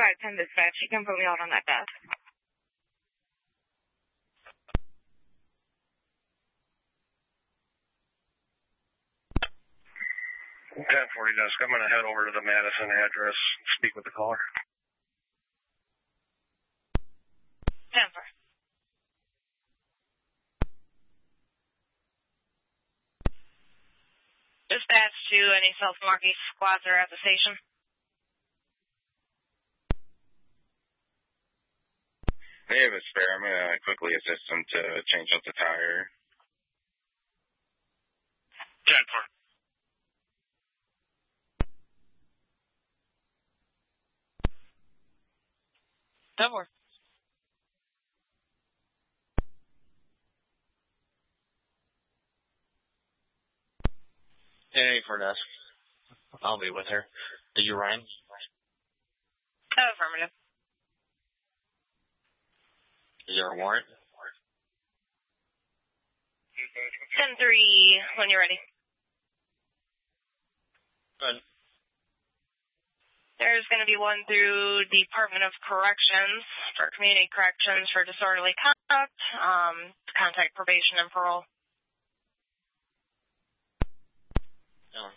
10 dispatch. You can put me out on that desk. 1040 desk. I'm going to head over to the Madison address, speak with the caller. 10-4. Dispatch to any self-marking squads are at the station. They have a spare. I'm going to quickly assist them to change out the tire. 10-4. 10-4. Hey, for desk. I'll be with her. Are you Ryan? Oh, affirmative. Is there a warrant? 10-3 when you're ready. Good. There's going to be one through Department of Corrections for community corrections for disorderly conduct, contact probation and parole. No.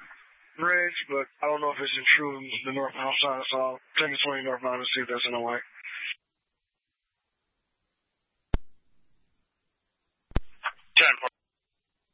Bridge, but I don't know if it's in true the northbound side, so I'll take the 20 northbound and see if that's in the way.